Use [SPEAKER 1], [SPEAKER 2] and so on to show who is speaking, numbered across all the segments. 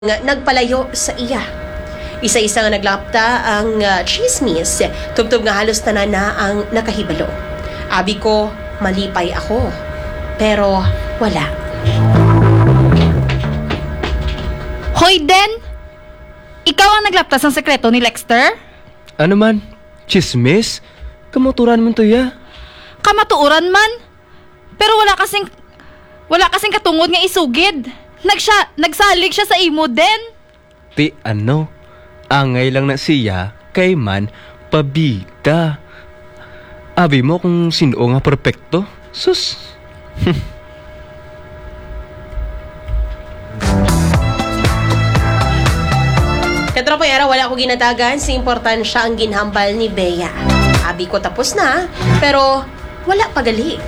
[SPEAKER 1] nga nagpalayo sa iya. Isa-isa nga naglapta ang chismis, tubtob nga halos tanan na ang nakahibalo. Abi ko, malipay ako. Pero wala.
[SPEAKER 2] Hoy, Den! Ikaw ang naglaptas ng sekreto ni Lexter?
[SPEAKER 3] Ano man? Chismis? Kamuturan mo to ya?
[SPEAKER 2] Kamatuuran man. Pero wala kasing katungod nga isugid. Nagsalig siya sa imo, Den.
[SPEAKER 3] Ti ano? Angay lang na siya kay man pabida. Abi mo kung sino nga perpekto? Sus.
[SPEAKER 1] Katropa yara, wala ko ginatagan sa importansya ang ginhambal ni Bea. Abi ko tapos na, pero wala pagali.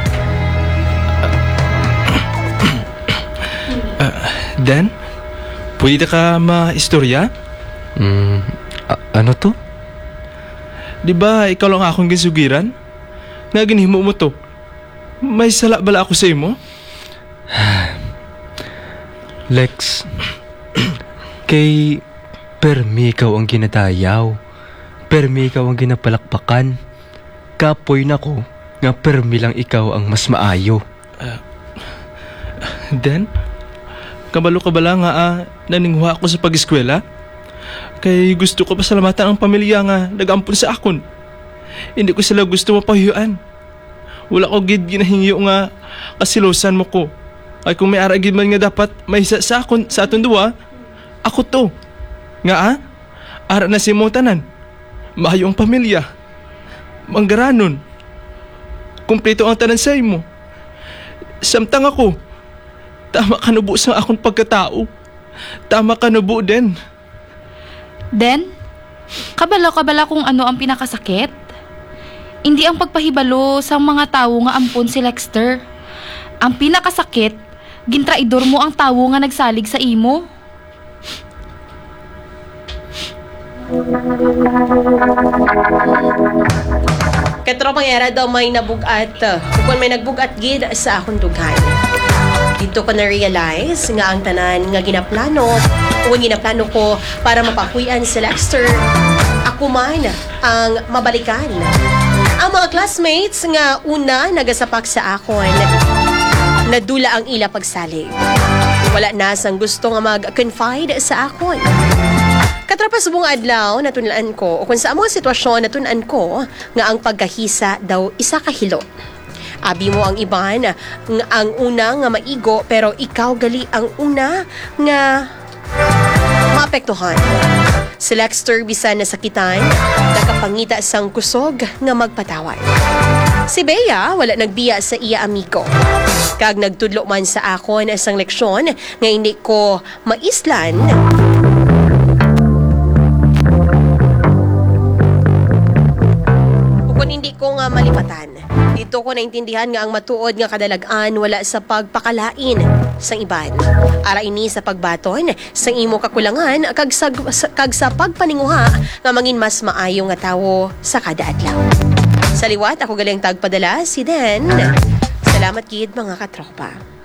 [SPEAKER 4] Dan, pwede ka ma-istorya?
[SPEAKER 3] Ano to?
[SPEAKER 4] Di ba ikaw lang akong gisugiran? Nga ginhimo mo to. May sala bala ako sa imo?
[SPEAKER 3] Lex, kay permi ikaw ang ginadayaw. Permi ikaw ang ginapalakpakan. Kapoy na ko nga permi lang ikaw ang mas maayo.
[SPEAKER 4] Dan, kabalo ka bala nga naninghuha ako sa pag-eskwela? Kay gusto ko pasalamatan ang pamilya nga nag-ampun sa akon. Hindi ko sila gusto mapahiyuan. Wala ko gid ginahingyo nga kasilosan mo ko. Ay kung may aragid man nga dapat may sa akon sa aton duwa, ako to. Nga ara na si mong tanan. Maayo ang pamilya. Manggaranon. Kumpleto ang tanan sa imo. Samtang ako, tama ka nubo sa akong pagkatao. Tama ka nubo din.
[SPEAKER 2] Den, kabala kung ano ang pinakasakit. Hindi ang pagpahibalo sa mga tao nga ampon si Lexter. Ang pinakasakit, gintraidor mo ang tao nga nagsalig sa imo.
[SPEAKER 1] Katropang era daw may nabugat. Kung may nagbugat gid sa akong dughan. Dito ko na-realize nga ang tanan nga ginaplano ko para mapakuyan si Lexter. Ako man ang mabalikan. Ang mga classmates nga una nagasapak sa akon. Nadula ang ila pagsalig. Wala na sang gusto nga mag-confide sa akon. Katropa subong adlaw natulaan ko o kung sa mga sitwasyon natulaan ko nga ang pagkahisa daw isa ka hilot. Abi mo ang iban ang una nga maigo pero ikaw gali ang una nga maapektuhan. Si Lexter bisan nasakitan, nakapangita sang kusog nga magpatawad. Si Bea wala nagbiya sa iya amigo. Kag nagtudlo man sa akon sang leksyon nga hindi ko maislan. Kung hindi ko nga malipatan. Dito ko naintindihan nga ang matuod nga kadalagan wala sa pagpakalain sang iban. Ara ini sa pagbaton sang imo kakulangan kag sa pagpaninguha nga mangin mas maayo nga tawo sa kada adlaw. Sa liwat ako galing tagpadala si Den. Salamat gid mga katropa.